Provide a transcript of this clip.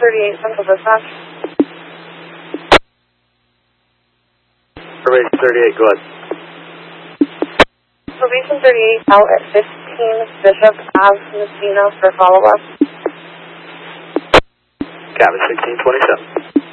38 Central Dispatch. Probation 38, go ahead. Probation 38 out at 15 Bishop Ave, Messina for follow-up. Cabin 1627.